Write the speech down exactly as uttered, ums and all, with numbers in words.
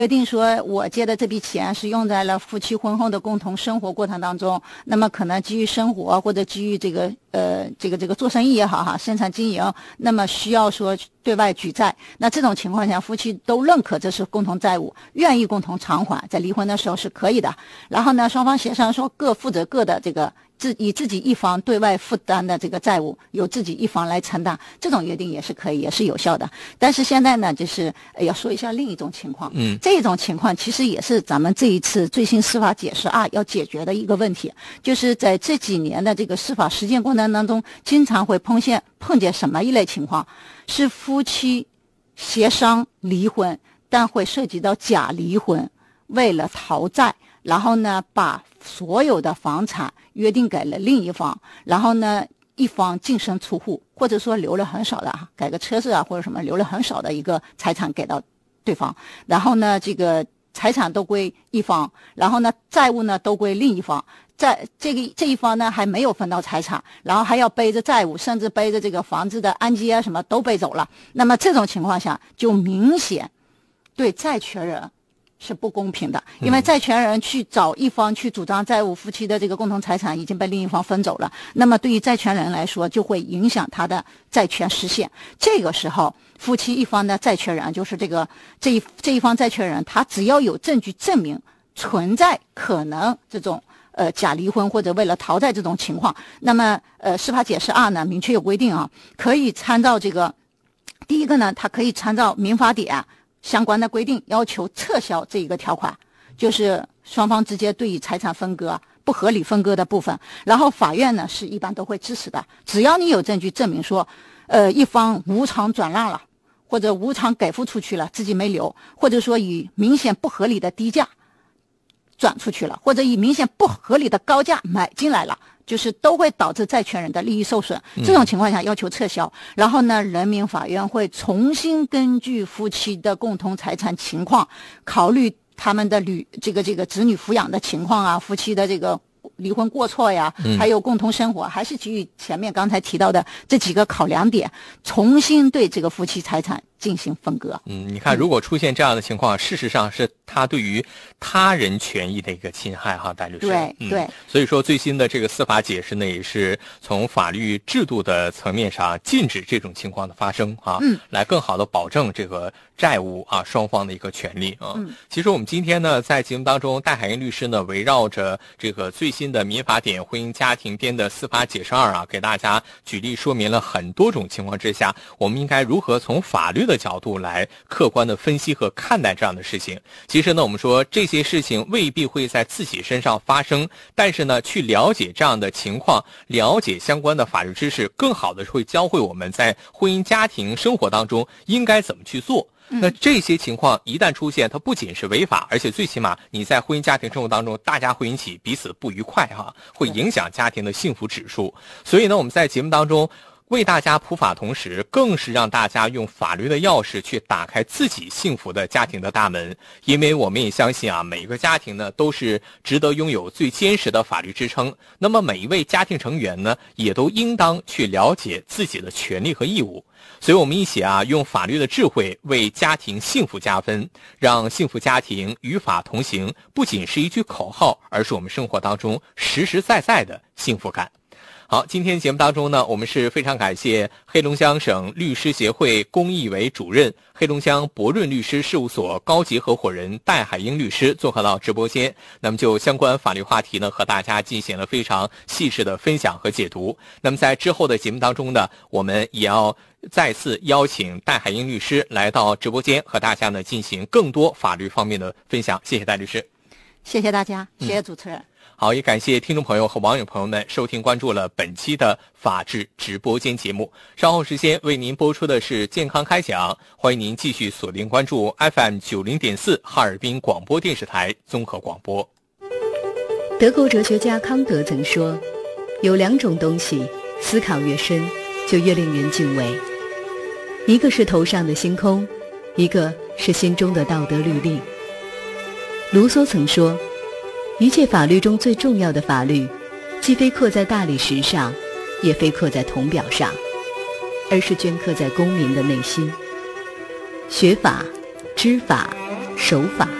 决定说我借的这笔钱是用在了夫妻婚后的共同生活过程当中，那么可能基于生活或者基于这个呃这个这个做生意也好哈，生产经营，那么需要说对外举债，那这种情况下夫妻都认可这是共同债务，愿意共同偿还，在离婚的时候是可以的。然后呢，双方协商说各负责各的这个自以自己一方对外负担的这个债务由自己一方来承担，这种约定也是可以，也是有效的。但是现在呢，就是要说一下另一种情况，嗯，这种情况其实也是咱们这一次最新司法解释二要解决的一个问题，就是在这几年的这个司法实践过程当中，经常会碰见碰见什么一类情况，是夫妻协商离婚，但会涉及到假离婚，为了逃债，然后呢把所有的房产约定给了另一方，然后呢一方净身出户，或者说留了很少的改个车子啊或者什么，留了很少的一个财产给到对方，然后呢这个财产都归一方，然后呢债务呢都归另一方，在这个这一方呢还没有分到财产，然后还要背着债务，甚至背着这个房子的按揭啊什么都背走了。那么这种情况下就明显对债权人是不公平的，因为债权人去找一方去主张债务，夫妻的这个共同财产已经被另一方分走了，那么对于债权人来说就会影响他的债权实现。这个时候夫妻一方的债权人，就是这个这一这一方债权人，他只要有证据证明存在可能这种呃假离婚或者为了逃债这种情况，那么呃司法解释二呢明确有规定啊，可以参照这个第一个呢，他可以参照民法典相关的规定，要求撤销这一个条款，就是双方直接对于财产分割不合理分割的部分，然后法院呢是一般都会支持的，只要你有证据证明说呃一方无偿转让了，或者无偿给付出去了自己没留，或者说以明显不合理的低价转出去了，或者以明显不合理的高价买进来了，就是都会导致债权人的利益受损，这种情况下要求撤销，然后呢人民法院会重新根据夫妻的共同财产情况，考虑他们的女这个这个子女抚养的情况啊，夫妻的这个离婚过错呀，还有共同生活，还是基于前面刚才提到的这几个考量点，重新对这个夫妻财产进行分割。 嗯，你看，如果出现这样的情况，嗯、事实上是他对于他人权益的一个侵害，哈，戴律师。 对、嗯、对。 所以说，最新的这个司法解释呢，也是从法律制度的层面上禁止这种情况的发生啊，嗯，来更好的保证这个债务啊双方的一个权利啊。嗯，其实我们今天呢，在节目当中，戴海英律师呢，围绕着这个最新的民法典婚姻家庭编的司法解释二啊，给大家举例说明了很多种情况之下，我们应该如何从法律的的角度来客观的分析和看待这样的事情。其实呢，我们说这些事情未必会在自己身上发生，但是呢，去了解这样的情况，了解相关的法律知识，更好的会教会我们在婚姻家庭生活当中应该怎么去做。那这些情况一旦出现，它不仅是违法，而且最起码你在婚姻家庭生活当中，大家会引起彼此不愉快哈，会影响家庭的幸福指数。所以呢，我们在节目当中为大家普法，同时更是让大家用法律的钥匙去打开自己幸福的家庭的大门。因为我们也相信啊，每个家庭呢都是值得拥有最坚实的法律支撑。那么每一位家庭成员呢，也都应当去了解自己的权利和义务。所以我们一起啊，用法律的智慧为家庭幸福加分，让幸福家庭与法同行，不仅是一句口号，而是我们生活当中实实在在的幸福感。好，今天节目当中呢，我们是非常感谢黑龙江省律师协会公益委主任、黑龙江博润律师事务所高级合伙人戴海英律师做客到直播间。那么就相关法律话题呢，和大家进行了非常细致的分享和解读。那么在之后的节目当中呢，我们也要再次邀请戴海英律师来到直播间，和大家呢进行更多法律方面的分享。谢谢戴律师。 谢谢大家，谢谢主持人。嗯好，也感谢听众朋友和网友朋友们收听关注了本期的法治直播间节目。稍后时间为您播出的是健康开讲，欢迎您继续锁定关注 F M 九十点四 哈尔滨广播电视台综合广播。 德国哲学家康德曾说，有两种东西，思考越深，就越令人敬畏。一个是头上的星空，一个是心中的道德律令。卢梭曾说，一切法律中最重要的法律，既非刻在大理石上，也非刻在铜表上，而是镌刻在公民的内心。学法、知法、 守法。